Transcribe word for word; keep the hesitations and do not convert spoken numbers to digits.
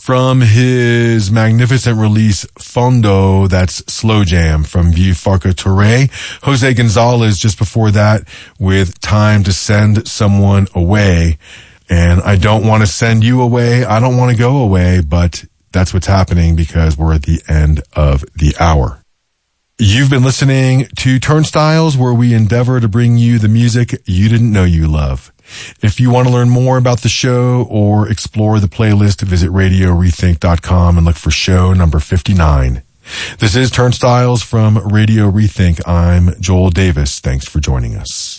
From his magnificent release, Fondo, that's Slow Jam from Vieux Farka Touré. Jose Gonzalez just before that with Time to Send Someone Away. And I don't want to send you away. I don't want to go away, but that's what's happening because we're at the end of the hour. You've been listening to Turnstiles, where we endeavor to bring you the music you didn't know you love. If you want to learn more about the show or explore the playlist, visit radio rethink dot com and look for show number fifty-nine. This is Turnstiles from Radio Rethink. I'm Joel Davis. Thanks for joining us.